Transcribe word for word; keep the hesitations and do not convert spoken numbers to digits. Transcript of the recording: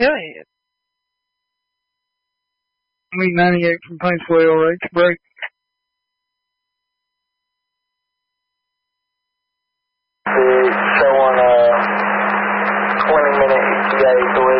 Go ahead. Meet ninety-eight from Paintsville, L H, break. Showing a twenty minute E T A, so